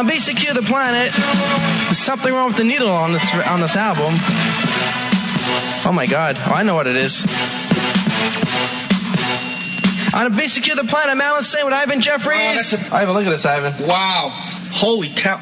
On BCQ The Planet, there's something wrong with the needle on this album. Oh my God. Oh, I know what it is. On BCQ The Planet, Malin Sane with Ivan Jeffries. Ivan, look at this, Ivan. Wow. Holy cow.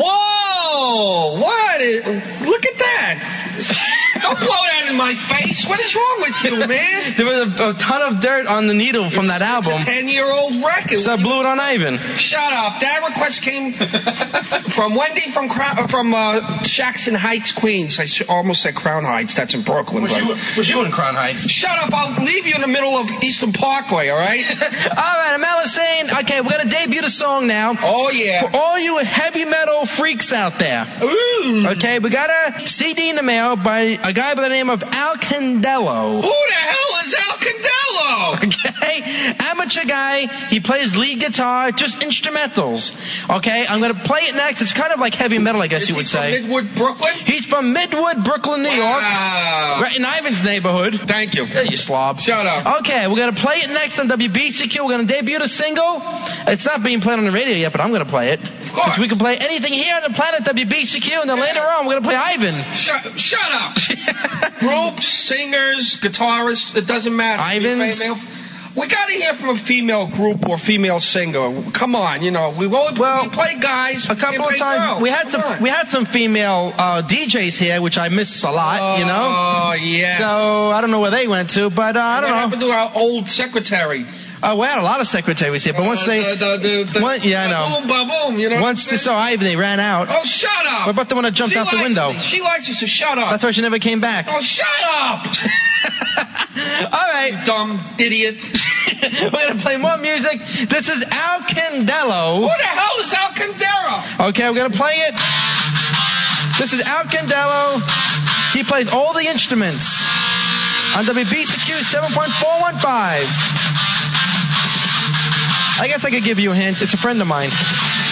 Whoa! Look at that! Don't blow that in my face. What is wrong with you, man? There was a ton of dirt on the needle from that album. It's a 10-year-old record. So I blew it on Ivan. Shut up. That request came from Wendy from Jackson Heights, Queens. I almost said Crown Heights. That's in Brooklyn. Was you in Crown Heights? Shut up. I'll leave you in the middle of Eastern Parkway, all right? All right, I'm Alice saying, okay, we're going to debut the song now. Oh, yeah. For all you heavy metal freaks out there. Ooh. Okay, we got a CD in the mail by a guy by the name of Al Candello. Who the hell is Al Candello? Okay, amateur guy. He plays lead guitar, just instrumentals. Okay, I'm going to play it next. It's kind of like heavy metal, I guess you would say. Is he from Midwood, Brooklyn? He's from Midwood, Brooklyn, New York. Right in Ivan's neighborhood. Thank you. Yeah, you slob. Shut up. Okay, we're going to play it next on WBCQ. We're going to debut the single. It's not being played on the radio yet, but I'm going to play it. Of course. We can play anything here on the planet WBCQ, and then later on we're going to play Ivan. Shut up. Groups, singers, guitarists, it doesn't matter. Ivans. We got to hear from a female group or female singer. Come on, we play guys. A couple of times girls. we had some female DJs here, which I miss a lot. Oh yeah. So I don't know where they went to, but I don't know. What happened to our old secretary? We had a lot of secretaries here, but once I know. Boom, Once they saw Ivan, they ran out. Oh, shut up! What about the one that jumped out the window? She likes you, so shut up. That's why she never came back. Oh, shut up! All right, you dumb idiot. We're gonna play more music. This is Al Candello. Who the hell is Al Candello? Okay, we're gonna play it. This is Al Candello. He plays all the instruments on WBCQ 7.415. I guess I could give you a hint. It's a friend of mine.